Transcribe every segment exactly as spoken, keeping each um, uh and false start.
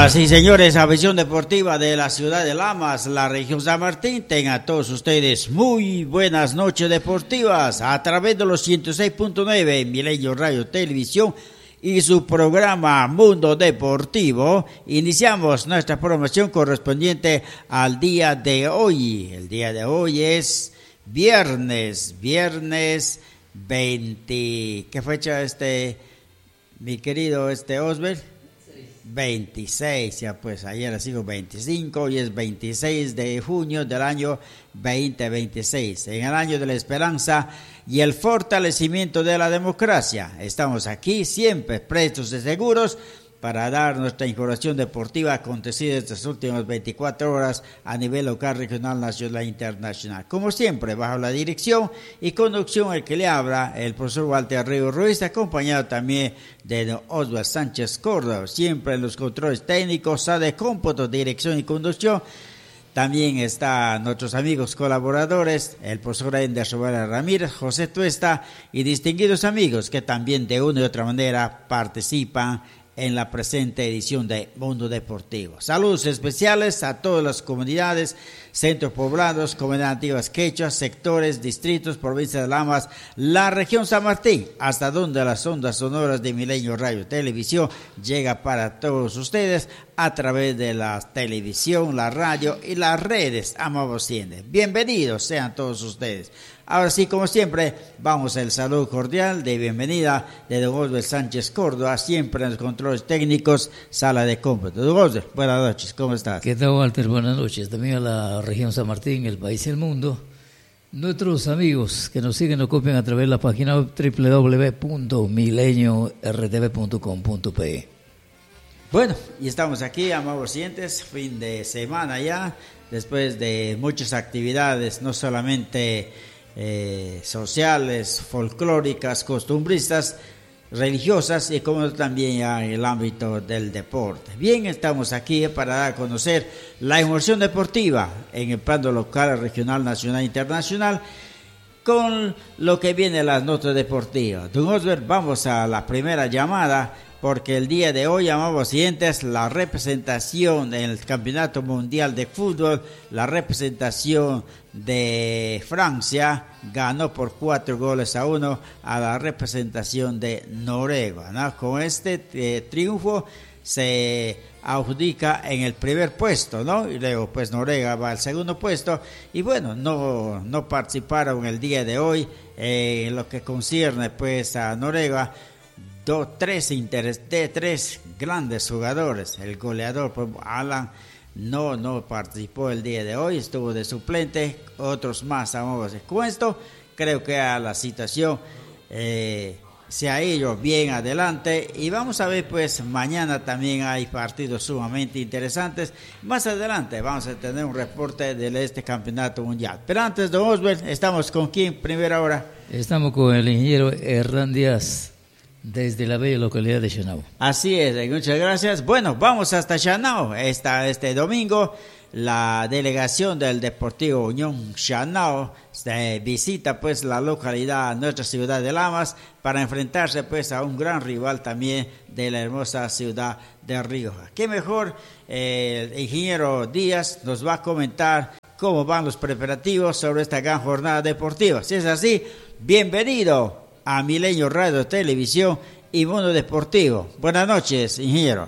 Señoras y señores, afición deportiva de la ciudad de Lamas, la región San Martín, tengan todos ustedes muy buenas noches deportivas a través de los ciento seis punto nueve Milenio Radio Televisión y su programa Mundo Deportivo. Iniciamos nuestra promoción correspondiente al día de hoy. El día de hoy es viernes, viernes veinte, ¿qué fecha este, mi querido este Osbel? veintiséis, ya pues ayer ha sido veinticinco, hoy es veintiséis de junio del año veinte veintiséis, en el año de la esperanza y el fortalecimiento de la democracia. Estamos aquí siempre prestos y seguros para dar nuestra información deportiva acontecida estas últimas veinticuatro horas a nivel local, regional, nacional e internacional. Como siempre, bajo la dirección y conducción el que le habla, el profesor Walter Río Ruiz, acompañado también de don Oswald Sánchez Córdoba, siempre en los controles técnicos, sala de cómputo, dirección y conducción. También están nuestros amigos colaboradores, el profesor Ender Sobera Ramírez, José Tuesta y distinguidos amigos que también de una u otra manera participan en la presente edición de Mundo Deportivo. Saludos especiales a todas las comunidades, centros poblados, comunidades antiguas quechuas, sectores, distritos, provincia de Lamas, la región San Martín, hasta donde las ondas sonoras de Milenio Radio Televisión llega para todos ustedes a través de la televisión, la radio y las redes. Amados oyentes, bienvenidos sean todos ustedes. Ahora sí, como siempre, vamos al saludo cordial de bienvenida de don Oswald Sánchez Córdoba, siempre en los controles técnicos, sala de cómputo. Don Oswald, buenas noches, ¿cómo estás? ¿Qué tal, Walter? Buenas noches. También a la región San Martín, el país y el mundo. Nuestros amigos que nos siguen nos copian a través de la página web doble u doble u doble u punto milenio r t v punto com punto p e. Bueno, y estamos aquí, amados oyentes, fin de semana ya, después de muchas actividades, no solamente Eh, sociales, folclóricas, costumbristas, religiosas y como también ya en el ámbito del deporte. Bien, estamos aquí para dar a conocer la información deportiva en el plano local, regional, nacional e internacional con lo que viene las notas deportivas. Don Osbert, vamos a la primera llamada porque el día de hoy, amados oyentes, la representación en el Campeonato Mundial de Fútbol, la representación de Francia ganó por cuatro goles a uno a la representación de Noruega, ¿no? Con este eh, triunfo se adjudica en el primer puesto, ¿no? Y luego pues Noruega va al segundo puesto y bueno, no, no participaron el día de hoy eh, en lo que concierne pues a Noruega. Do, tres, interes, de tres grandes jugadores. El goleador pues, Alan no, no participó el día de hoy, estuvo de suplente, otros más amigos. Con esto creo que a la situación eh, se ha ido bien adelante y vamos a ver pues mañana también hay partidos sumamente interesantes. Más adelante vamos a tener un reporte de este campeonato mundial. Pero antes, don Oswald, estamos con quién primera hora. Estamos con el ingeniero Hernán Díaz, desde la bella localidad de Chanao. Así es, muchas gracias. Bueno, vamos hasta Chanao. Esta, este domingo la delegación del Deportivo Unión Chanao se visita pues la localidad, nuestra ciudad de Lamas, para enfrentarse pues a un gran rival también de la hermosa ciudad de Rioja. Qué mejor, eh, el ingeniero Díaz nos va a comentar cómo van los preparativos sobre esta gran jornada deportiva. Si es así, bienvenido a Milenio Radio Televisión y Mundo Deportivo. Buenas noches, ingeniero.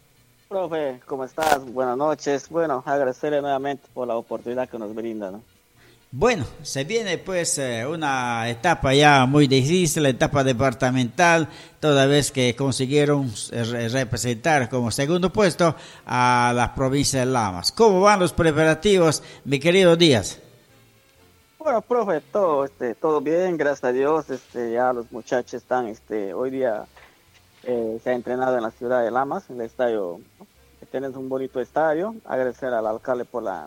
Profe, ¿cómo estás? Buenas noches. Bueno, agradecerle nuevamente por la oportunidad que nos brinda, ¿no? Bueno, se viene pues eh, una etapa ya muy difícil, la etapa departamental, toda vez que consiguieron eh, representar como segundo puesto a la provincia de Lamas. ¿Cómo van los preparativos, mi querido Díaz? Bueno, profe, todo, este, todo bien, gracias a Dios. Este, ya los muchachos están, este, hoy día eh, se ha entrenado en la ciudad de Lamas, en el estadio. Tenemos un bonito estadio. Agradecer al alcalde por la,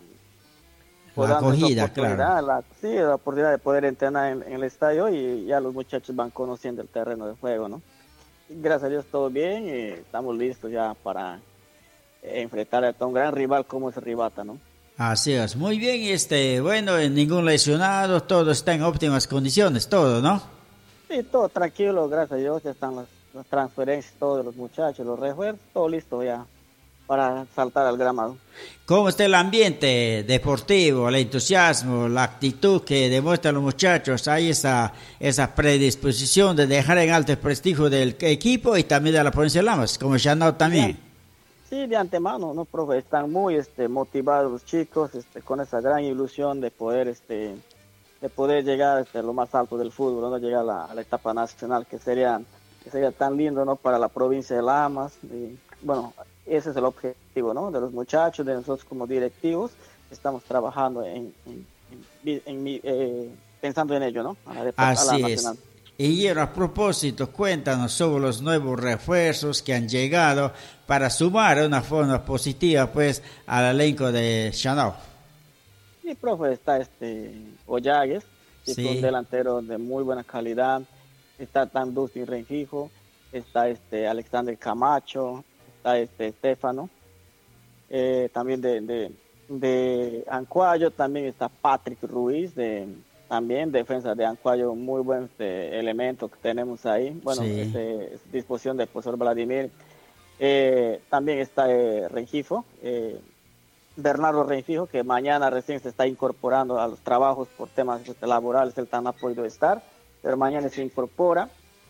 por la acogida, claro. La, sí, la oportunidad de poder entrenar en, en el estadio y ya los muchachos van conociendo el terreno de juego, ¿no? Y gracias a Dios todo bien y estamos listos ya para enfrentar a un gran rival como es Rivata, ¿no? Así es, muy bien, este, bueno, ningún lesionado, todo está en óptimas condiciones, todo, ¿no? Sí, todo tranquilo, gracias a Dios, ya están las, las transferencias, todos los muchachos, los refuerzos, todo listo ya. para saltar al gramado. ¿Cómo está el ambiente deportivo, el entusiasmo, la actitud que demuestran los muchachos? Hay esa, esa predisposición de dejar en alto el prestigio del equipo y también de la provincia de Lamas, como Shanao también. Sí, de antemano, ¿no, profe? Están muy este, motivados los chicos, este, con esa gran ilusión de poder, este, de poder llegar este, a lo más alto del fútbol, ¿no? Llegar a la, a la etapa nacional, que sería, que sería tan lindo, ¿no? Para la provincia de Lamas. Y, bueno, ese es el objetivo, ¿no? De los muchachos, de nosotros como directivos, estamos trabajando en, en, en, en, en eh, pensando en ello, ¿no? A la, Así a la es. nacional. Y a propósito, cuéntanos sobre los nuevos refuerzos que han llegado para sumar de una forma positiva, pues, al elenco de Shanao. Sí, profe, está este Ollagues, que es Sí. un delantero de muy buena calidad. Está tan Dustin Renfijo, está este Alexander Camacho, está este Estefano, eh, también de, de, de Ancuayo, también está Patrick Ruiz, de también defensa de Ancuayo, muy buen este, elemento que tenemos ahí. Bueno, Sí. este, es disposición del profesor Vladimir. Eh, también está eh, Rengifo, eh, Bernardo Renfijo, que mañana recién se está incorporando a los trabajos por temas este, laborales, él tan no ha podido estar, pero mañana se incorpora.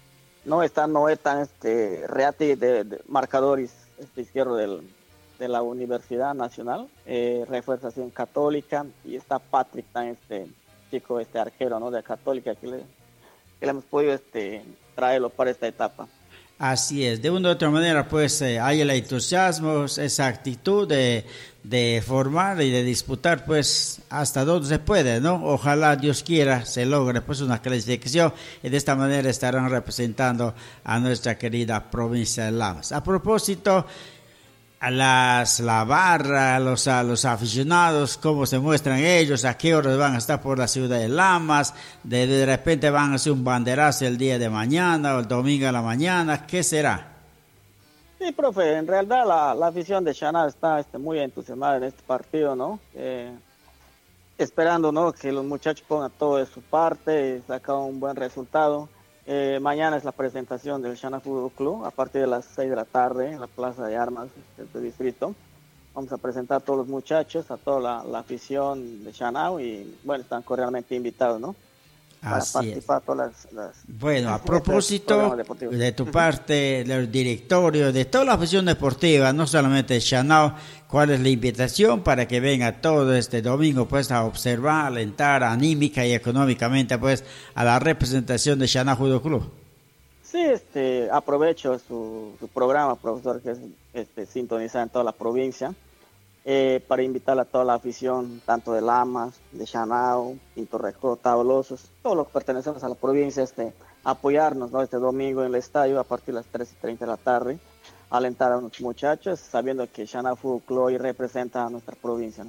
No está Noé tan este, Reati de, de marcadores este, izquierdo del, de la Universidad Nacional, eh, refuerzación católica, y está Patrick tan este chico este arquero, ¿no? De Católica, que le, que le hemos podido este traerlo para esta etapa. Así es, de una u otra manera pues eh, hay el entusiasmo, esa actitud de, de formar y de disputar pues hasta donde se puede, ¿no? Ojalá Dios quiera se logre pues una clasificación y de esta manera estarán representando a nuestra querida provincia de Lamas. A propósito, a las, la barra, los, a los aficionados, cómo se muestran ellos, a qué horas van a estar por la ciudad de Lamas, de, de repente van a hacer un banderazo el día de mañana o el domingo a la mañana, ¿qué será? Sí, profe, en realidad la, la afición de Shanao está este, muy entusiasmada en este partido, ¿no? Eh, esperando, ¿no? Que los muchachos pongan todo de su parte y sacar un buen resultado. Eh, mañana es la presentación del Shanao Fútbol Club a partir de las seis de la tarde en la Plaza de Armas del distrito. Vamos a presentar a todos los muchachos, a toda la, la afición de Shanao y bueno, están cordialmente invitados, ¿no? Para Así participar es. todas las, las Bueno, a este propósito programa deportivo. de tu parte, del directorio, de toda la afición deportiva, no solamente Shanao, ¿cuál es la invitación para que venga todo este domingo pues a observar, alentar anímica y económicamente pues a la representación de Shanao Judo Club? Sí, este, aprovecho su, su programa, profesor, que es este, sintonizado en toda la provincia, eh, para invitar a toda la afición, tanto de Lamas, de Shanao, Pinto Rejo, Tabolosos, todos los que pertenecemos a la provincia, este, apoyarnos, ¿no? Este domingo en el estadio a partir de las tres y treinta de la tarde, alentar a los muchachos, sabiendo que Shanao Fútbol Club hoy representa a nuestra provincia, ¿no?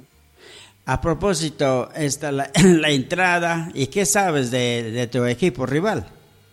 A propósito, esta la, la entrada, ¿y qué sabes de, de tu equipo rival?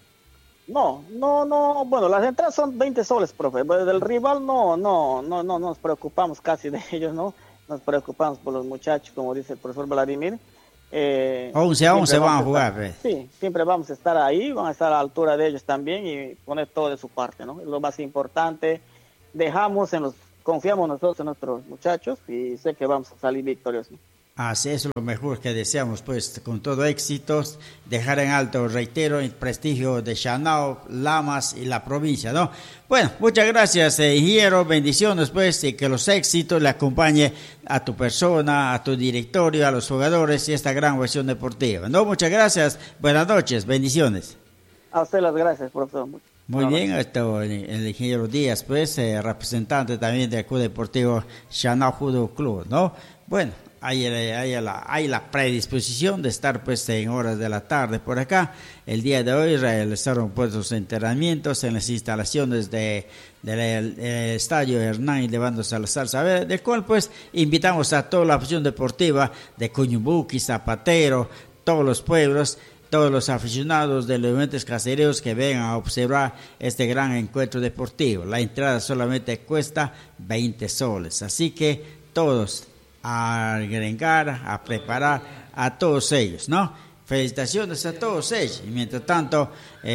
No, no, no, bueno, las entradas son veinte soles, profe. Bueno, del rival no, no, no, no nos preocupamos casi de ellos, ¿no? Nos preocupamos por los muchachos, como dice el profesor Vladimir. Eh, once a once van a estar- jugar, pues. Sí, siempre vamos a estar ahí, van a estar a la altura de ellos también y poner todo de su parte, ¿no? Es lo más importante. Dejamos en los, confiamos nosotros en nuestros muchachos y sé que vamos a salir victoriosos. Así es lo mejor que deseamos, pues, con todo éxito, dejar en alto, reitero, el prestigio de Shanao, Lamas y la provincia, ¿no? Bueno, muchas gracias, eh, ingeniero, bendiciones, pues, y que los éxitos le acompañe a tu persona, a tu directorio, a los jugadores y esta gran versión deportiva, ¿no? Muchas gracias, buenas noches, bendiciones. A usted las gracias, profesor. Muy Buenas bien, noches. esto, el, el ingeniero Díaz, pues, eh, representante también del Club Deportivo Shanao Judo Club, ¿no? Bueno, hay, eh, hay, la, hay la predisposición de estar, pues, en horas de la tarde por acá. El día de hoy realizaron, pues, los entrenamientos en las instalaciones de, del de estadio Hernán Levando Salazar Saavedra, del cual, pues, invitamos a toda la afición deportiva de Cuñubuqui, Zapatero, todos los pueblos, todos los aficionados de los eventos casereos que vengan a observar este gran encuentro deportivo. La entrada solamente cuesta veinte soles, así que todos a agregar, a preparar a todos ellos, ¿no? Felicitaciones a todos ellos. Y mientras tanto,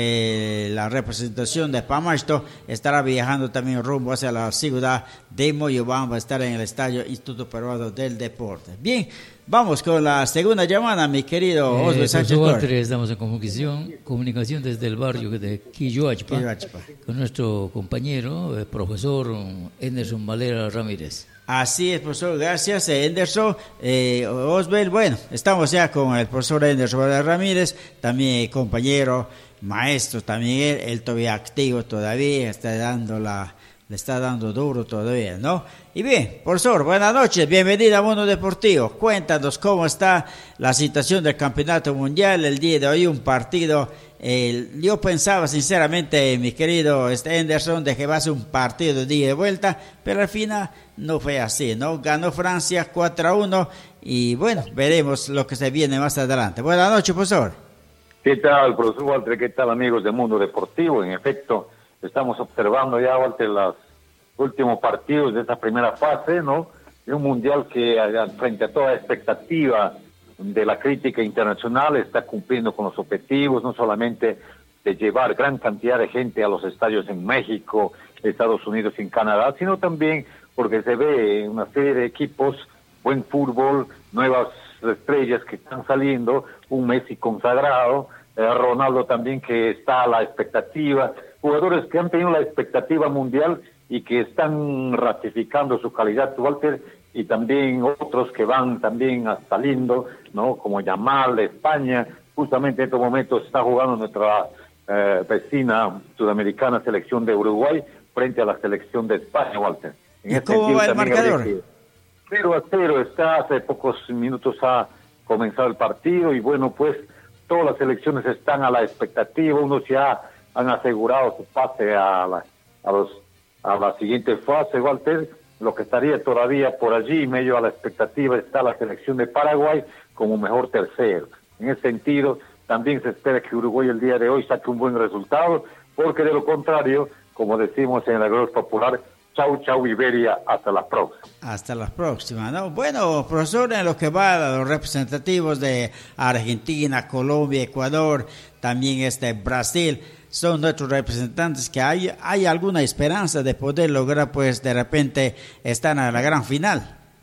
eh, la representación de Pamasto estará viajando también rumbo hacia la ciudad de Moyobamba, va a estar en el Estadio Instituto Peruano del Deporte. Bien, vamos con la segunda llamada, mi querido eh, Osvaldo Sánchez Torres. Estamos en comunicación, comunicación desde el barrio de Quilloachpa, Quilloachpa, con nuestro compañero, el profesor Anderson Valera Ramírez. Así es, profesor, gracias, Anderson. Eh, Osbel, bueno, estamos ya con el profesor Anderson Ramírez, también compañero, maestro, también él, él todavía activo todavía, está dando la, le está dando duro todavía, ¿no? Y bien, profesor, buenas noches, bienvenido a Mundo Deportivo. Cuéntanos cómo está la situación del Campeonato Mundial el día de hoy, un partido. Eh, yo pensaba sinceramente, mi querido Anderson, de que va a ser un partido de ida y vuelta, pero al final no fue así, ¿no? Ganó Francia cuatro a uno y bueno, veremos lo que se viene más adelante. Buenas noches, profesor. ¿Qué tal, profesor Walter? ¿Qué tal, amigos del Mundo Deportivo? En efecto, estamos observando ya, Walter, los últimos partidos de esta primera fase, ¿no? De un mundial que, frente a toda expectativa de la crítica internacional, está cumpliendo con los objetivos, no solamente de llevar gran cantidad de gente a los estadios en México, Estados Unidos y en Canadá, sino también porque se ve una serie de equipos, buen fútbol, nuevas estrellas que están saliendo, un Messi consagrado, eh, Ronaldo también que está a la expectativa, jugadores que han tenido la expectativa mundial y que están ratificando su calidad, Walter, y también otros que van también saliendo, ¿no? Como Yamal de España, justamente en estos momentos está jugando nuestra eh, vecina sudamericana selección de Uruguay frente a la selección de España, Walter. En ¿Y este cómo va el marcador? cero a cero está, hace pocos minutos ha comenzado el partido y bueno, pues todas las selecciones están a la expectativa, unos ya han asegurado su pase a la, a los, a la siguiente fase, Walter. Lo que estaría todavía por allí, medio a la expectativa, está la selección de Paraguay como mejor tercero. En ese sentido, también se espera que Uruguay el día de hoy saque un buen resultado, porque de lo contrario, como decimos en el argot popular, chau, chau, Iberia, hasta la próxima. Hasta la próxima, ¿no? Bueno, profesor, en lo que va a los representativos de Argentina, Colombia, Ecuador, también este Brasil, son nuestros representantes, que hay, hay alguna esperanza de poder lograr, pues, de repente, estar en la gran final.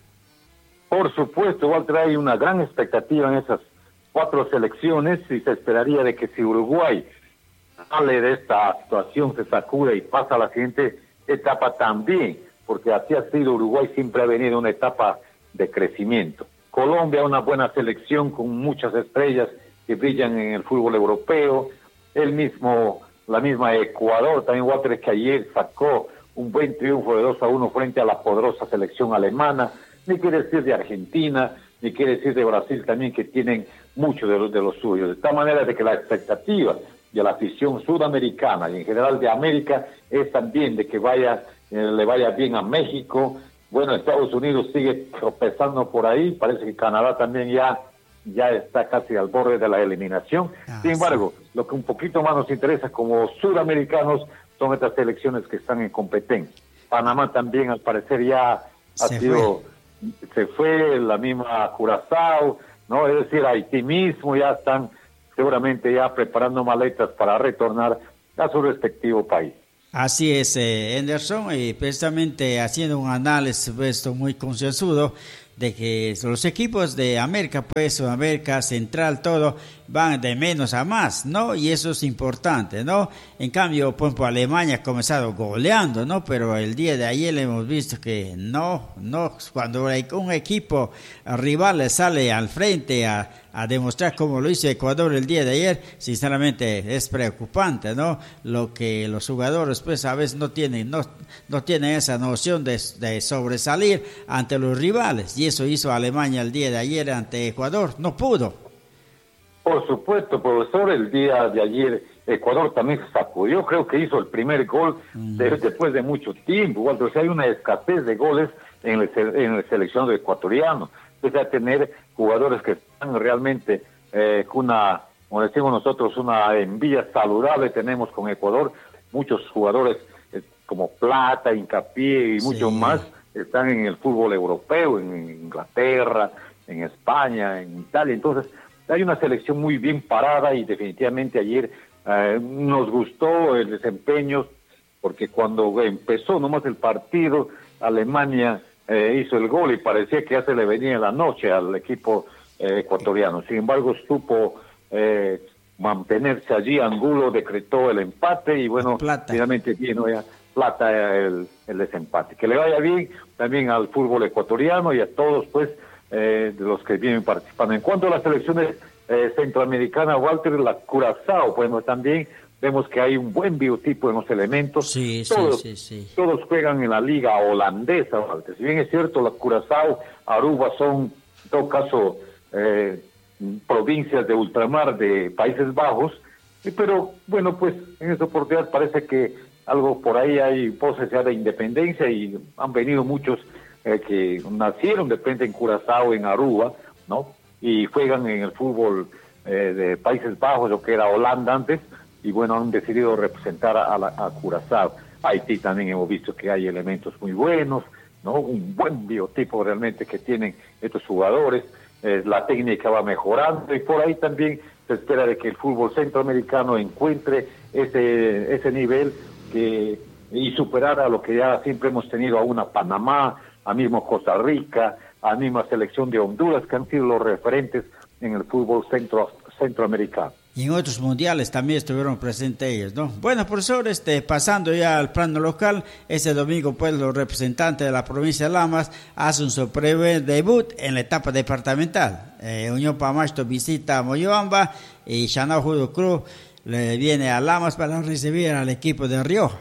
Por supuesto, Walter, hay una gran expectativa en esas cuatro selecciones y se esperaría de que si Uruguay sale de esta situación, se sacude y pasa a la siguiente etapa también, porque así ha sido, Uruguay siempre ha venido una etapa de crecimiento. Colombia, una buena selección con muchas estrellas que brillan en el fútbol europeo. El mismo, la misma Ecuador, también Walter, que ayer sacó un buen triunfo de dos a uno frente a la poderosa selección alemana. Ni quiere decir de Argentina, ni quiere decir de Brasil también, que tienen mucho de los, de los suyos. De tal manera de que la expectativa de la afición sudamericana y en general de América es también de que vaya, eh, le vaya bien a México. Bueno, Estados Unidos sigue tropezando por ahí, parece que Canadá también ya ya está casi al borde de la eliminación. Ah, Sin embargo, sí. Lo que un poquito más nos interesa como sudamericanos son estas selecciones que están en competencia. Panamá también, al parecer, ya se ha sido, fue. se fue, la misma Curazao, ¿no? Es decir, Haití mismo ya están seguramente ya preparando maletas para retornar a su respectivo país. Así es, eh, Anderson, y precisamente haciendo un análisis esto muy concienzudo de que los equipos de América, pues Sudamérica, Central, todo, van de menos a más, ¿no? Y eso es importante, ¿no? En cambio, por ejemplo, Alemania ha comenzado goleando, ¿no? Pero el día de ayer hemos visto que no, no, cuando un equipo rival le sale al frente a, a demostrar como lo hizo Ecuador el día de ayer, sinceramente es preocupante, ¿no? Lo que los jugadores, pues, a veces no tienen, no, no tienen esa noción de, de sobresalir ante los rivales, y eso hizo Alemania el día de ayer ante Ecuador, no pudo. Por supuesto, profesor, el día de ayer Ecuador también se sacudió, creo que hizo el primer gol mm. de, después de mucho tiempo, Walter, o sea, hay una escasez de goles en el, en el seleccionado ecuatoriano, pese a tener jugadores que están realmente eh, con una, como decimos nosotros, una envidia saludable tenemos con Ecuador, muchos jugadores eh, como Plata, Hincapié y muchos sí. más están en el fútbol europeo, en Inglaterra, en España, en Italia, entonces hay una selección muy bien parada y definitivamente ayer eh, nos gustó el desempeño, porque cuando empezó nomás el partido, Alemania eh, hizo el gol y parecía que ya se le venía la noche al equipo eh, ecuatoriano. Sin embargo, supo eh, mantenerse allí. Angulo decretó el empate y bueno, Plata. finalmente vino ya Plata el, el desempate. Que le vaya bien también al fútbol ecuatoriano y a todos pues eh, de los que vienen participando. En cuanto a las selecciones eh, centroamericanas, Walter, la Curazao, bueno, también vemos que hay un buen biotipo en los elementos. Sí, todos, sí, sí, sí. Todos juegan en la liga holandesa, Walter. Si bien es cierto, la Curazao, Aruba son, en todo caso, eh, provincias de ultramar de Países Bajos, pero bueno, pues en esta oportunidad parece que algo por ahí hay voces ya de independencia y han venido muchos eh, que nacieron de repente en Curazao, en Aruba, ¿no? Y juegan en el fútbol eh, de Países Bajos, lo que era Holanda antes, y bueno, han decidido representar a, la, a Curazao. Haití también hemos visto que hay elementos muy buenos, ¿no? Un buen biotipo realmente que tienen estos jugadores. Eh, la técnica va mejorando y por ahí también se espera de que el fútbol centroamericano encuentre ese ese nivel que, y superar a lo que ya siempre hemos tenido, a una Panamá, a mismo Costa Rica, a misma selección de Honduras, que han sido los referentes en el fútbol centro centroamericano. Y en otros mundiales también estuvieron presentes ellos, ¿no? Bueno, profesor, este, pasando ya al plano local, este domingo, pues, los representantes de la provincia de Lamas hacen su breve debut en la etapa departamental. Eh, Unión Pamacho visita a Moyobamba y Chanao Judo Cruz le viene a Lamas para recibir al equipo de Rioja.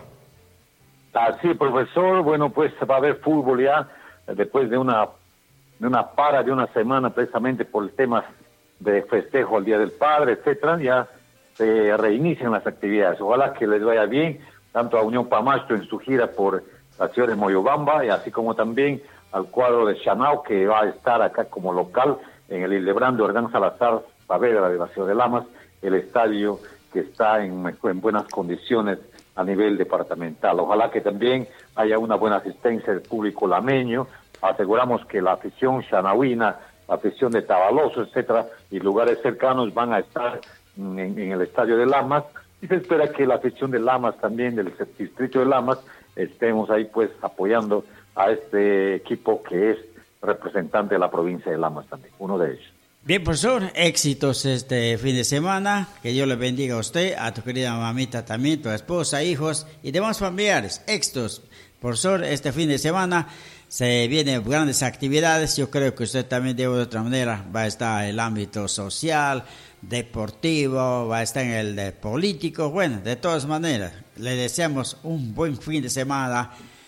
Así, profesor, bueno, pues va a haber fútbol ya después de una, de una para de una semana, precisamente por el tema de festejo al Día del Padre, etcétera, ya se reinician las actividades. Ojalá que les vaya bien, tanto a Unión Pamacho en su gira por la ciudad de Moyobamba, y así como también al cuadro de Chanao, que va a estar acá como local en el Hildebrando Hernán Salazar Saavedra de la ciudad de Lamas, el estadio que está en, en buenas condiciones a nivel departamental. Ojalá que también haya una buena asistencia del público lameño. Aseguramos que la afición chanauina, la afición de Tabaloso, etcétera, y lugares cercanos van a estar en, en el estadio de Lamas, y se espera que la afición de Lamas también, del distrito de Lamas, estemos ahí pues apoyando a este equipo que es representante de la provincia de Lamas también, uno de ellos. Bien, profesor, éxitos este fin de semana, que Dios le bendiga a usted, a tu querida mamita también, tu esposa, hijos y demás familiares, éxitos. Profesor, este fin de semana se vienen grandes actividades. Yo creo que usted también de otra manera va a estar en el ámbito social, deportivo, va a estar en el de político. Bueno, de todas maneras, le deseamos un buen fin de semana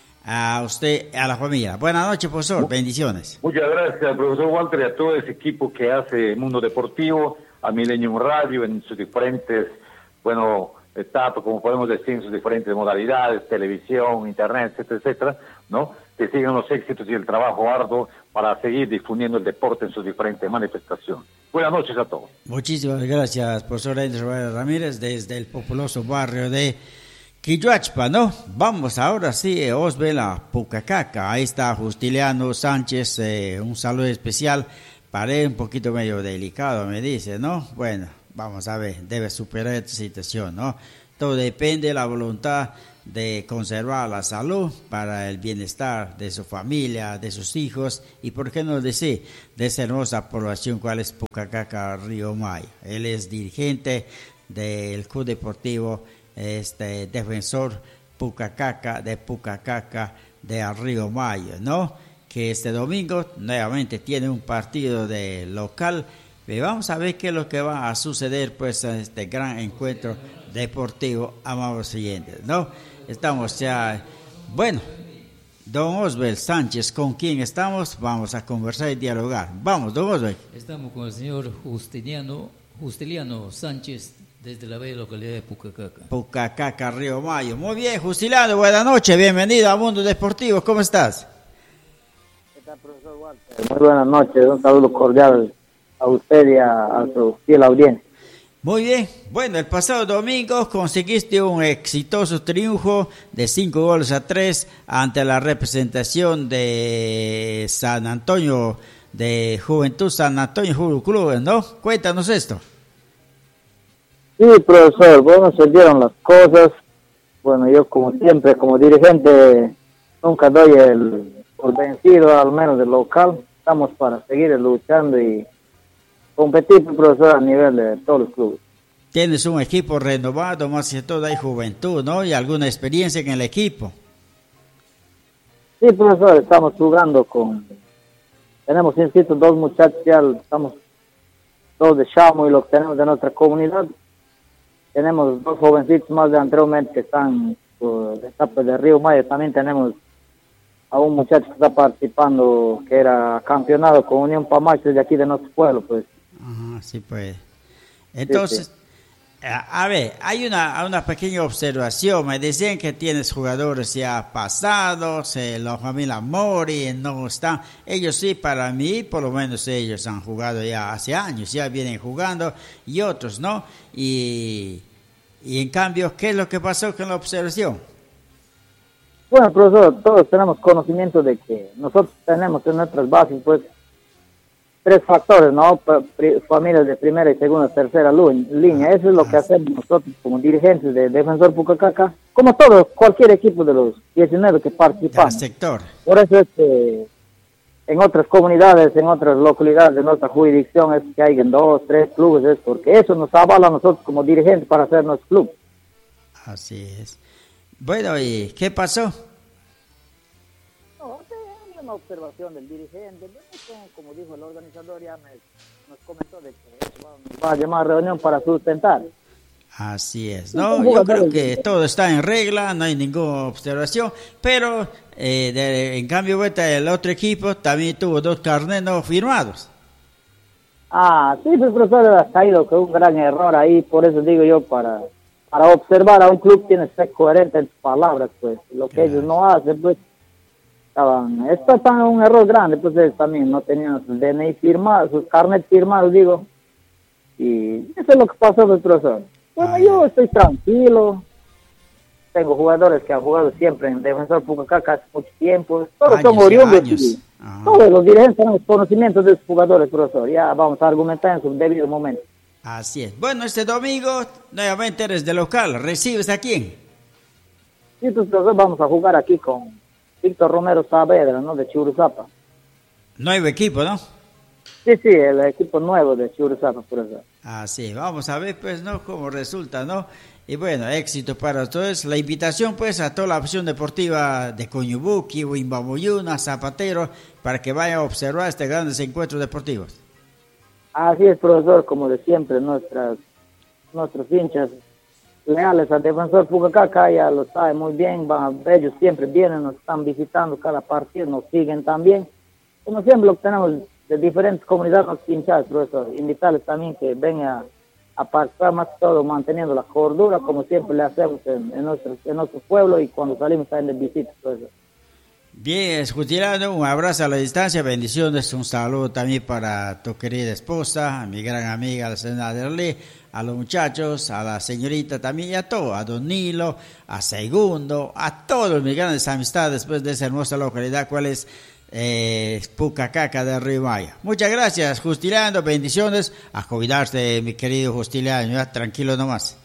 a usted y a la familia. Buenas noches, profesor. Bendiciones. Muchas gracias, profesor Walter, y a todo ese equipo que hace Mundo Deportivo, a Millennium Radio en sus diferentes, bueno, etapas, como podemos decir, en sus diferentes modalidades, televisión, internet, etcétera, etcétera, ¿no? Que sigan los éxitos y el trabajo arduo para seguir difundiendo el deporte en sus diferentes manifestaciones. Buenas noches a todos. Muchísimas gracias, profesor Andrés Ramírez, desde el populoso barrio de Quilloachpa, ¿no? Vamos ahora sí, Osbel, a Pucacaca. Ahí está Justiliano Sánchez, eh, un saludo especial. Paré un poquito medio delicado, me dice, ¿no? Bueno, vamos a ver, debe superar esta situación, ¿no? Todo depende de la voluntad de conservar la salud para el bienestar de su familia, de sus hijos y, por qué no decir, de esa hermosa población cual es Pucacaca, Río Maya. Él es dirigente del Club Deportivo este Defensor Pucacaca de Pucacaca de Río Maya, ¿no? Que este domingo nuevamente tiene un partido de local. Y vamos a ver qué es lo que va a suceder pues en este gran encuentro deportivo, amados oyentes, ¿no? Estamos ya, bueno, don Osbel Sánchez, ¿con quién estamos? Vamos a conversar y dialogar. Vamos, don Osbel. Estamos con el señor Justiniano, Justiliano Sánchez, desde la bella localidad de Pucacaca. Pucacaca, Río Mayo. Muy bien, Justiliano, buenas noches, bienvenido a Mundo Deportivo, ¿cómo estás? ¿Qué tal, profesor Walter? Muy buenas noches, un saludo cordial a usted y a, a su fiel audiencia. Muy bien, bueno, el pasado domingo conseguiste un exitoso triunfo de cinco goles a tres ante la representación de San Antonio de Juventud San Antonio Fútbol Club, ¿no? Cuéntanos esto. Sí, profesor, bueno, se dieron las cosas. Bueno, yo como siempre, como dirigente, nunca doy el por vencido, al menos del local. Estamos para seguir luchando y competir, profesor, a nivel de todos los clubes. Tienes un equipo renovado, más que todo hay juventud, ¿no? Y alguna experiencia en el equipo. Sí, profesor, estamos jugando con... Tenemos inscritos dos muchachos, ya estamos dos de Chamo y los tenemos de nuestra comunidad. Tenemos dos jovencitos más de anteriormente que están por la etapa de Río Mayo. También tenemos a un muchacho que está participando, que era campeonado con Unión Pamacho de aquí de nuestro pueblo, pues. Ajá, sí, pues. Entonces, sí, sí. A, a ver, hay una, una pequeña observación. Me decían que tienes jugadores ya pasados, eh, la familia Mori no están. Ellos sí, para mí, por lo menos ellos han jugado ya hace años, ya vienen jugando, y otros no. Y, y en cambio, ¿qué es lo que pasó con la observación? Bueno, profesor, todos tenemos conocimiento de que nosotros tenemos en nuestras bases, pues, tres factores, ¿no? Familias de primera y segunda, tercera línea. Eso es lo que hacemos nosotros como dirigentes de Defensor Pucacaca, como todo, cualquier equipo de los diecinueve que participamos. Del sector. Por eso es que en otras comunidades, en otras localidades de nuestra jurisdicción, es que hay dos, tres clubes, es porque eso nos avala a nosotros como dirigentes para hacer nuestro club. Así es. Bueno, ¿y qué pasó? No, es una observación del dirigente. Como dijo el organizador, ya me, nos comentó de que va, va a llamar a reunión para sustentar. Así es. No, yo creo que todo está en regla, no hay ninguna observación, pero eh, de, en cambio, el otro equipo también tuvo dos carnets no firmados. Ah, sí, pues profesor, ha caído que un gran error ahí, por eso digo yo, para... Para observar a un club tiene que ser coherente en sus palabras, pues. Lo que claro. ellos no hacen, pues, estaban... Esto es un error grande, pues ellos también no tenían sus D N I firmados, sus carnets firmados, digo. Y eso es lo que pasó, pues, profesor. Bueno, Ay. yo estoy tranquilo. Tengo jugadores que han jugado siempre en Defensor Pucacaca hace mucho tiempo. Todos años son oriundos. Todos los dirigentes tenemos conocimientos de sus jugadores, profesor. Ya vamos a argumentar en su debido momento. Así es. Bueno, este domingo nuevamente eres de local. ¿Recibes a quién? Sí, pues vamos a jugar aquí con Víctor Romero Saavedra, ¿no? De Churuzapa. Nuevo equipo, ¿no? Sí, sí, el equipo nuevo de Churuzapa, por eso. Así, vamos a ver, pues, ¿no? Cómo resulta, ¿no? Y bueno, éxito para todos. La invitación, pues, a toda la opción deportiva de Coñubuqui, Wimbamoyuna, Zapatero, para que vayan a observar este grandes encuentros deportivos. Así es, profesor, como de siempre, nuestras, nuestros hinchas leales al Defensor Pucacaca ya lo saben muy bien, van, ellos siempre vienen, nos están visitando cada partido, nos siguen también. Como siempre, lo que tenemos de diferentes comunidades, nos hinchas, profesor, invitarles también que vengan a, a participar más que todo, manteniendo la cordura, como siempre le hacemos en, en, nuestro, en nuestro pueblo y cuando salimos también de visitas, profesor. Bien, Jutilano, un abrazo a la distancia, bendiciones, un saludo también para tu querida esposa, a mi gran amiga, la señora Derlí, a los muchachos, a la señorita también y a todos, a Don Nilo, a Segundo, a todos mis grandes amistades después de esa hermosa localidad, cuál es eh, Pucacaca de Río Mayo. Muchas gracias, Jutilano, bendiciones, a cuidarse, mi querido Jutilano, ya tranquilo nomás.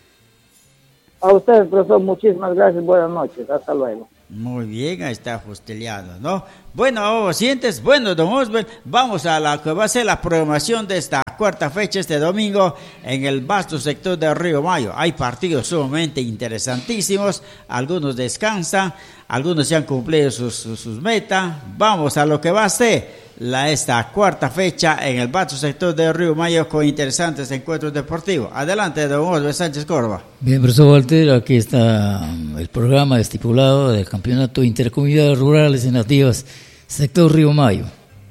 A ustedes, profesor, muchísimas gracias, buenas noches, hasta luego. Muy bien, ahí está Justiliano, ¿no? Bueno, sientes, bueno, don Osbert, vamos a la que va a ser la programación de esta cuarta fecha este domingo en el vasto sector de Río Mayo. Hay partidos sumamente interesantísimos, algunos descansan, algunos ya han cumplido sus, sus, sus metas. Vamos a lo que va a ser la esta cuarta fecha en el vasto sector de Río Mayo con interesantes encuentros deportivos. Adelante, don Osbert Sánchez Córdoba. Bien, profesor Walter, aquí está el programa estipulado del Campeonato Intercomunidades Rurales y Nativas sector Río Mayo.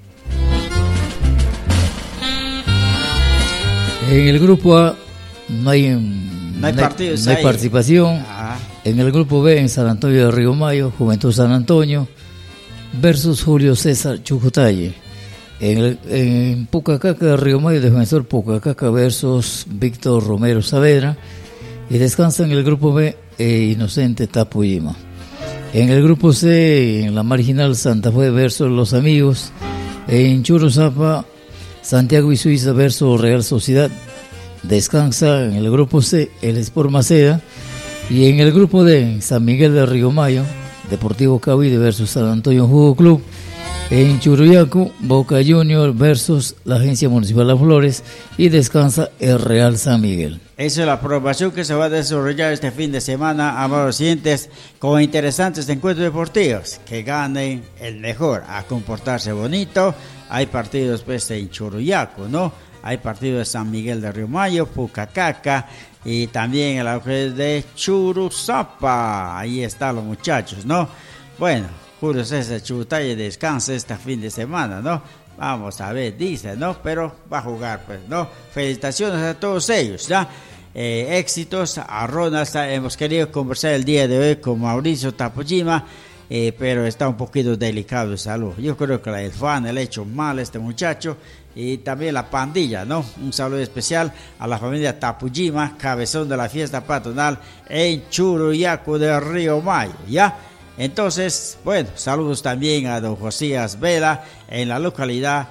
En el grupo A no hay, no hay, partidos, no hay, no hay participación. Ah. En el grupo B, en San Antonio de Río Mayo, Juventud San Antonio versus Julio César Chucutalle. En, el, en Pucacaca de Río Mayo, Defensor Pucacaca versus Víctor Romero Saavedra. Y descansa en el grupo B, eh, Inocente Tapuyima. En el grupo C, en la marginal Santa Fe versus Los Amigos, En Churuzapa, Santiago y Suiza versus Real Sociedad. Descansa en el grupo C el Sport Maceda. Y en el grupo D, San Miguel de Río Mayo, Deportivo Cavite versus San Antonio Jugo Club. En Churuyacu, Boca Junior versus la Agencia Municipal de Flores. Y descansa el Real San Miguel. Esa es la programación que se va a desarrollar este fin de semana, amados oyentes, con interesantes encuentros deportivos. Que ganen el mejor, a comportarse bonito. Hay partidos pues en Churuyacu, ¿no? Hay partidos de San Miguel de Río Mayo, Pucacaca y también el auge de Churuzapa. Ahí están los muchachos, ¿no? Bueno, Julio César Churutaya descansa este fin de semana, ¿no? Vamos a ver, dice, ¿no? Pero va a jugar, pues, ¿no? Felicitaciones a todos ellos, ¿ya? Eh, éxitos a Ronald. Hemos querido conversar el día de hoy con Mauricio Tapujima, eh, pero está un poquito delicado de salud. Yo creo que el fan le ha hecho mal a este muchacho y también la pandilla, ¿no? Un saludo especial a la familia Tapujima, cabezón de la fiesta patronal en Churuyacu de Río Mayo, ¿ya? Entonces, bueno, saludos también a don Josías Vela en la localidad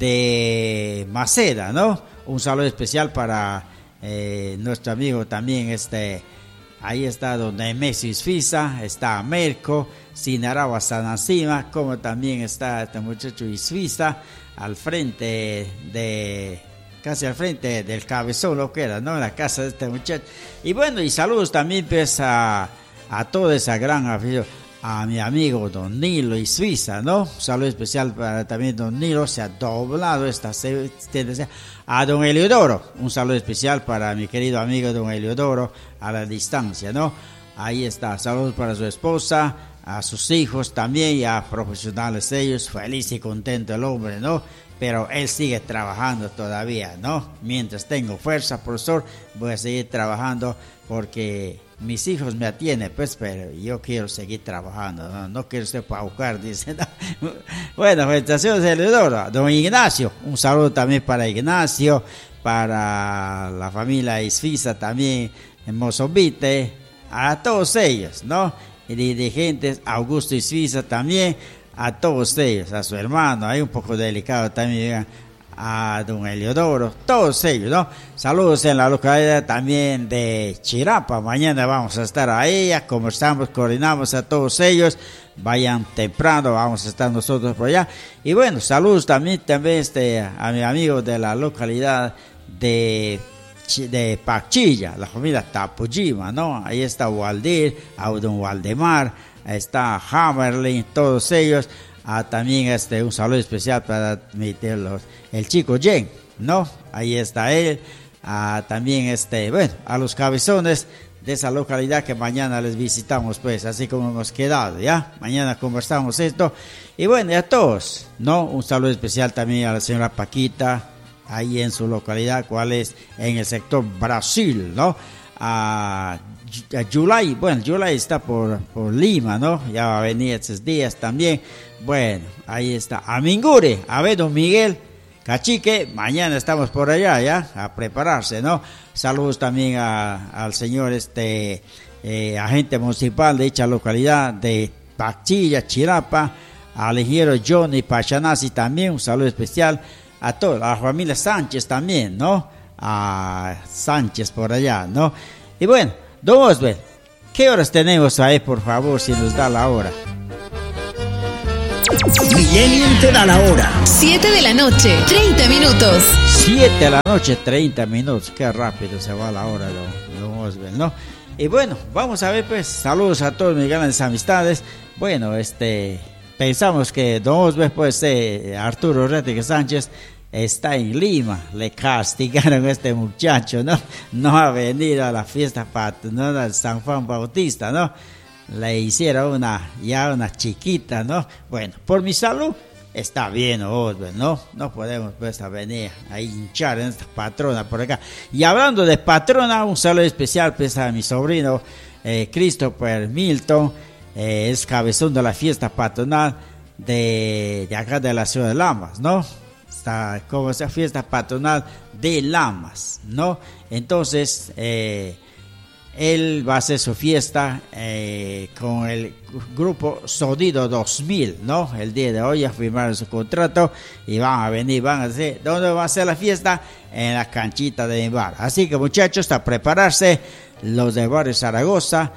de Maceda, ¿no? Un saludo especial para eh, nuestro amigo también, este, ahí está don Nemesis Fisa, está Merco, Sinaragua Sanancima, como también está este muchacho Isfisa, al frente de, casi al frente del cabezón, lo que era, ¿no? En la casa de este muchacho. Y bueno, y saludos también pues a, a toda esa gran afición. A mi amigo don Nilo y Suiza, ¿no? Un saludo especial para también don Nilo, se ha doblado esta tendencia. A don Eliodoro, un saludo especial para mi querido amigo don Eliodoro a la distancia, ¿no? Ahí está, saludos para su esposa, a sus hijos también y a profesionales ellos, feliz y contento el hombre, ¿no? Pero él sigue trabajando todavía, ¿no? Mientras tengo fuerza, profesor, voy a seguir trabajando porque mis hijos me atienden, pues, pero yo quiero seguir trabajando, no, no quiero ser paucar, dice. ¿No? Bueno, felicitaciones, Eleodoro. Don Ignacio, un saludo también para Ignacio, para la familia Isfisa también en Mozambique, a todos ellos, ¿no? Y dirigentes, Augusto Isfisa también, a todos ellos, a su hermano, ahí un poco delicado también, a don Eliodoro, todos ellos, ¿no? Saludos en la localidad también de Chirapa. Mañana vamos a estar ahí, conversamos, coordinamos a todos ellos. Vayan temprano, vamos a estar nosotros por allá. Y bueno, saludos también, también este, a mi amigo de la localidad de, de Pachilla, la familia Tapujima, ¿no? Ahí está Waldir, a don Waldemar, está Hammerlin, todos ellos. Ah, también este, un saludo especial para los, el chico Jen, ¿no? Ahí está él. Ah, también este, bueno, a los cabezones de esa localidad que mañana les visitamos, pues, así como hemos quedado, ¿ya? Mañana conversamos esto. Y bueno, y a todos, ¿no? Un saludo especial también a la señora Paquita, ahí en su localidad, cuál es en el sector Brasil, ¿no? A Yulay, bueno, Yulay está por, por Lima, ¿no? Ya va a venir estos días también. Bueno, ahí está. A Mingure, a ver, don Miguel Cachique, mañana estamos por allá, ¿ya? A prepararse, ¿no? Saludos también a, al señor este eh, agente municipal de dicha localidad de Pachilla, Chirapa, al ingeniero Johnny Pachanasi también, un saludo especial a toda la familia Sánchez también, ¿no? A Sánchez por allá, ¿no? Y bueno, don Osbel, ¿qué horas tenemos ahí, por favor, si nos da la hora? Millennium te da la hora. siete de la noche, treinta minutos. siete de la noche, treinta minutos. Qué rápido se va la hora, don, don Osbel, ¿no? Y bueno, vamos a ver, pues, saludos a todos mis grandes amistades. Bueno, este, pensamos que don Osbel, pues, eh, Arturo Rettigue Sánchez está en Lima, le castigaron a este muchacho, ¿no? No ha venido a la fiesta patronal de San Juan Bautista, ¿no? Le hicieron una, ya una chiquita, ¿no? Bueno, por mi salud, está bien, Osbel, ¿no? No podemos, pues, a venir a hinchar en esta patrona por acá. Y hablando de patrona, un saludo especial, pues, a mi sobrino, eh, Christopher Milton, eh, es cabezón de la fiesta patronal de, de acá de la ciudad de Lamas, ¿no? Está como esa fiesta patronal de Lamas, ¿no? Entonces, eh, él va a hacer su fiesta eh, con el grupo Sonido dos mil, ¿no? El día de hoy ya firmaron su contrato y van a venir, van a decir, ¿dónde va a ser la fiesta? En la canchita de mi bar. Así que muchachos, a prepararse, los de barrio Zaragoza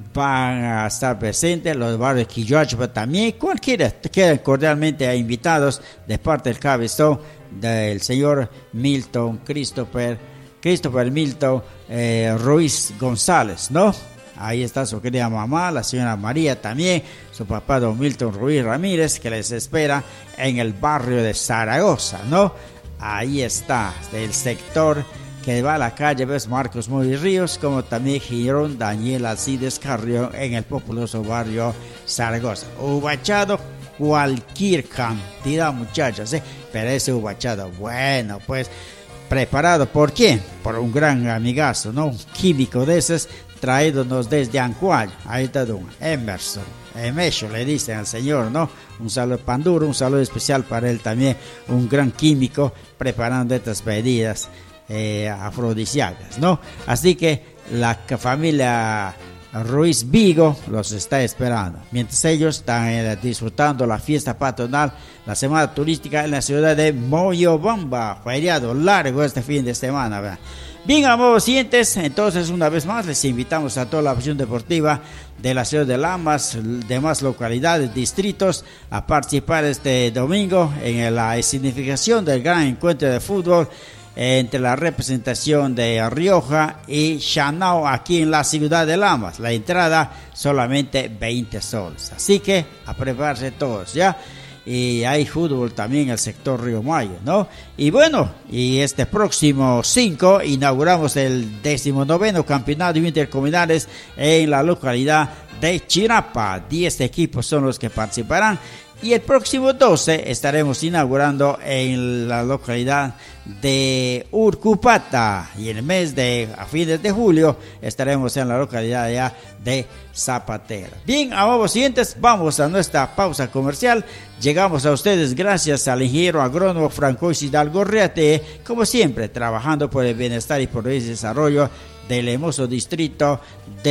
van a estar presentes, los barrios Quilloachpa también, cualquiera, quedan cordialmente invitados de parte del cabezón del señor Milton Christopher, Christopher Milton eh, Ruiz González, ¿no? Ahí está su querida mamá, la señora María también, su papá don Milton Ruiz Ramírez, que les espera en el barrio de Zaragoza, ¿no? Ahí está, del sector que va a la calle, ves, Marcos Muy Ríos, como también Girón Daniel Alcides Carrión en el populoso barrio Zaragoza. Ubachado, cualquier cantidad, muchachos, ¿eh? Pero ese ubachado, bueno, pues, preparado, ¿por quién? Por un gran amigazo, ¿no? Un químico de esos, traídonos desde Ancuayo. Ahí está don Emerson, Emecho, le dicen al señor, ¿no? Un saludo panduro, un saludo especial para él también, un gran químico, preparando estas bebidas Eh, afrodisíacas, ¿no? Así que la familia Ruiz Vigo los está esperando, mientras ellos están eh, disfrutando la fiesta patronal, la semana turística en la ciudad de Moyobamba, feriado largo este fin de semana, ¿verdad? Bien, amables oyentes, entonces una vez más les invitamos a toda la afición deportiva de la ciudad de Lamas, demás localidades, distritos, a participar este domingo en la escenificación del gran encuentro de fútbol entre la representación de Rioja y Chanao aquí en la ciudad de Lamas. La entrada solamente veinte soles, así que a prepararse todos, ¿ya? Y hay fútbol también en el sector Río Mayo, ¿no? Y bueno, y este próximo cinco inauguramos el decimonoveno campeonato intercomunales en la localidad de Chirapa. diez equipos son los que participarán. Y el próximo doce estaremos inaugurando en la localidad de Urcupata. Y en el mes de, a fines de julio, estaremos en la localidad ya de Zapatera. Bien, amables oyentes, vamos a nuestra pausa comercial. Llegamos a ustedes gracias al ingeniero agrónomo Francois Hidalgo Reate, como siempre, trabajando por el bienestar y por el desarrollo del hermoso distrito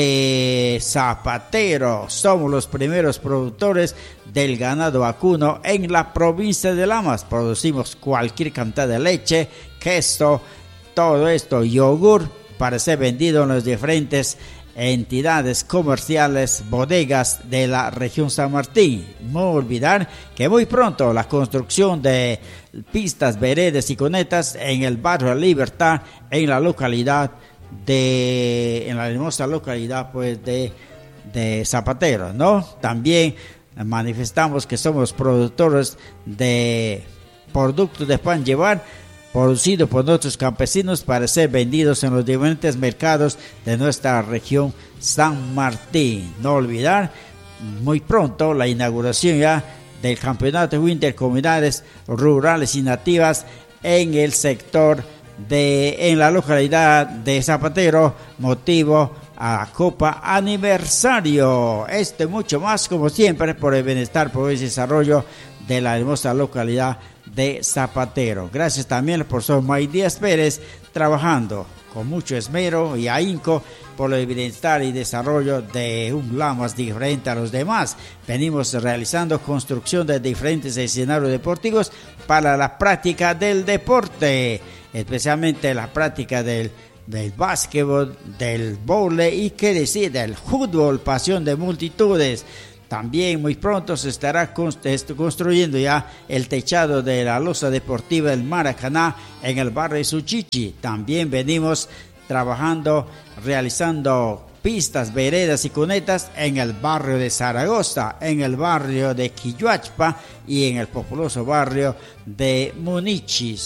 de Zapatero. Somos los primeros productores del ganado vacuno en la provincia de Lamas. Producimos cualquier cantidad de leche, queso, todo esto, yogur, para ser vendido en las diferentes entidades comerciales, bodegas de la región San Martín. No olvidar que muy pronto la construcción de pistas, veredas y cunetas en el barrio Libertad, en la localidad de en la hermosa localidad pues de, de Zapatero, ¿no? También manifestamos que somos productores de productos de pan llevar producido por nuestros campesinos para ser vendidos en los diferentes mercados de nuestra región San Martín. No olvidar muy pronto la inauguración ya del campeonato intercomunales rurales y nativas en el sector de en la localidad de Zapatero, motivo a la Copa Aniversario. Este mucho más, como siempre, por el bienestar, por el desarrollo de la hermosa localidad de Zapatero. Gracias también por profesor May Díaz Pérez, trabajando con mucho esmero y ahínco por el bienestar y desarrollo de un Lamas diferente a los demás. Venimos realizando construcción de diferentes escenarios deportivos para la práctica del deporte, especialmente la práctica del, del básquetbol, del vóley y qué decir del fútbol, pasión de multitudes. También muy pronto se estará construyendo ya el techado de la losa deportiva del Maracaná en el barrio Suchichi. También venimos trabajando, realizando pistas, veredas y cunetas en el barrio de Zaragoza, en el barrio de Quilloachpa y en el populoso barrio de Munichis.